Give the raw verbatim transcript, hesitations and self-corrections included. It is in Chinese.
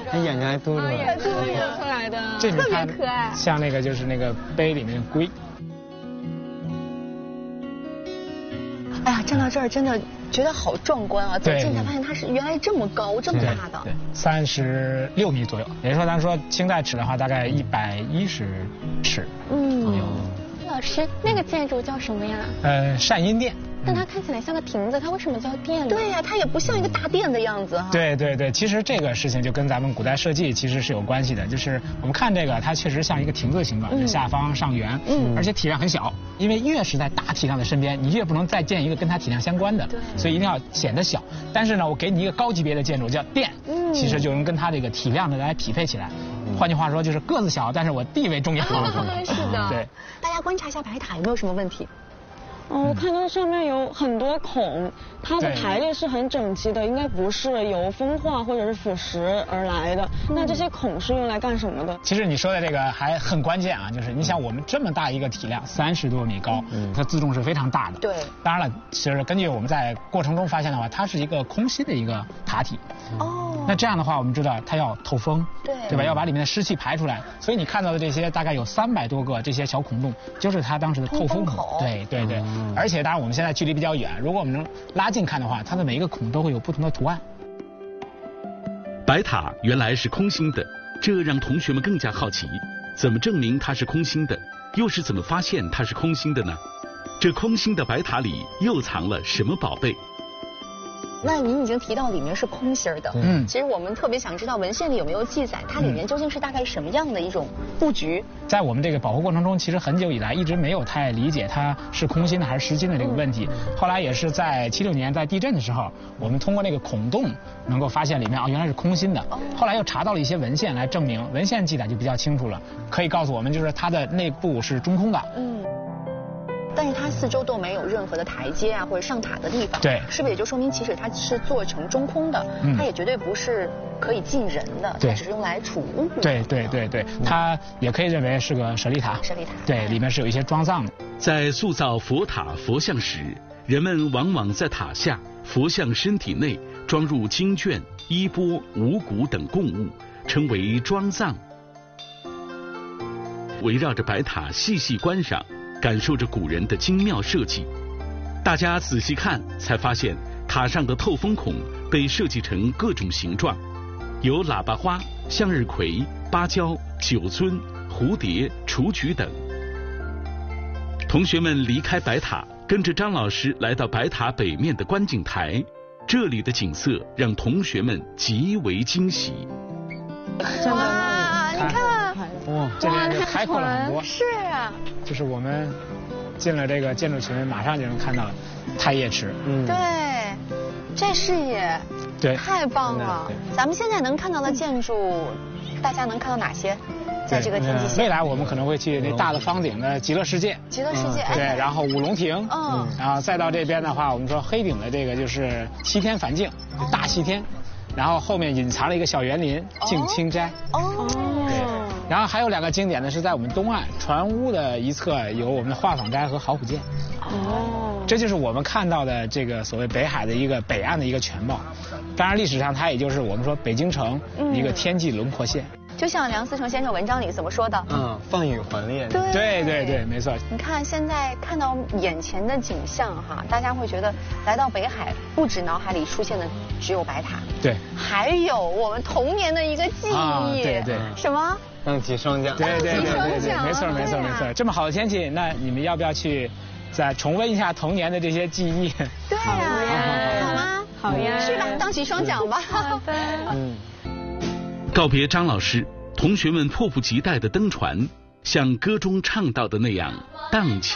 他眼睛还嘟出来， 嘟出来的， 这特别可爱。 像那个就是那个碑里面的龟。 哎呀，站到这儿真的觉得好壮观啊！走近才发现它是原来这么高，这么大的， 对，三十六米左右。也就是说，咱说清代尺的话，大概一百一十尺左右。 嗯， 老师，那个建筑叫什么呀？ 呃，善因殿。 但它看起来像个亭子，它为什么叫殿呢？ 对呀、啊，它也不像一个大殿的样子哈。 对对对，其实这个事情就跟咱们古代设计其实是有关系的，就是我们看这个，它确实像一个亭子的形状，嗯、下方上圆，嗯，而且体量很小，因为越是在大体量的身边，你越不能再建一个跟它体量相关的， 对， 所以一定要显得小。但是呢，我给你一个高级别的建筑叫殿，嗯，其实就能跟它这个体量的来匹配起来。嗯、换句话说，就是个子小，但是我地位重要。 是的， 对。 大家观察一下白塔有没有什么问题？ 哦，我看到上面有很多孔，它的排列是很整齐的，应该不是由风化或者是腐蚀而来的。那这些孔是用来干什么的？ 其实你说的这个还很关键啊，就是你想我们这么大一个体量，三十多米高，嗯，它自重是非常大的。 对。 当然了，其实根据我们在过程中发现的话，它是一个空心的一个塔体。哦。那这样的话，我们知道它要透风， 对， 对吧？要把里面的湿气排出来，所以你看到的这些大概有三百多个这些小孔洞，就是它当时的透风孔。对对对。嗯、而且当然我们现在距离比较远，如果我们能拉近看的话，它的每一个孔都会有不同的图案。 白塔原来是空心的，这让同学们更加好奇，怎么证明它是空心的？又是怎么发现它是空心的呢？这空心的白塔里又藏了什么宝贝？ 那您已经提到里面是空心儿的，嗯，其实我们特别想知道文献里有没有记载，它里面究竟是大概什么样的一种布局？ 在我们这个保护过程中，其实很久以来一直没有太理解它是空心的还是实心的这个问题。嗯、后来也是在七六年在地震的时候，我们通过那个孔洞能够发现里面啊原来是空心的。哦、后来又查到了一些文献来证明，文献记载就比较清楚了，可以告诉我们就是它的内部是中空的。嗯。 但是它四周都没有任何的台阶啊，或者上塔的地方， 对， 是不是也就说明其实它是做成中空的，嗯、它也绝对不是可以进人的，它只是用来储物。 对对对对，它也可以认为是个舍利塔。 舍利塔， 对，里面是有一些装藏的。 在塑造佛塔佛像时，人们往往在塔下、佛像身体内装入经卷、衣钵、五谷等供物，称为装藏。围绕着白塔细细观赏，感受着古人的精妙设计。大家仔细看，才发现塔上的透风孔被设计成各种形状，有喇叭花、向日葵、芭蕉、九尊、蝴蝶、雏菊等。同学们离开白塔，跟着张老师来到白塔北面的观景台，这里的景色让同学们极为惊喜。 哇，你看， 哇，这边就开阔了很多。 是啊， 就是我们进了这个建筑群，马上就能看到太液池。 嗯，对，这视野对太棒了。咱们现在能看到的建筑，大家能看到哪些？在这个天际线， 未来我们可能会去那大的方顶的极乐世界。 极乐世界， 对，然后五龙亭，嗯，然后再到这边的话，我们说黑顶的这个就是西天梵境，大西天，然后后面隐藏了一个小园林，静清斋。哦。对。然后还有两个经典的是在我们东岸船屋的一侧有我们的画舫斋和好虎涧。哦。这就是我们看到的这个所谓北海的一个北岸的一个全貌。当然历史上它也就是我们说北京城一个天际轮廓线。 就像梁思成先生文章里怎么说的？ 嗯，放眼环列。 对对对对，没错。 你看现在看到眼前的景象哈，大家会觉得来到北海，不止脑海里出现的只有白塔， 对， 还有我们童年的一个记忆。 啊、对对。 什么？ 荡起双桨。 对对对对对，没错没错没错。这么好的天气，那你们要不要去再重温一下童年的这些记忆？ 对呀，好吗？ 好呀， 去吧，荡起双桨吧。 好的。嗯。 告别张老师，同学们迫不及待地登船，像歌中唱到的那样荡起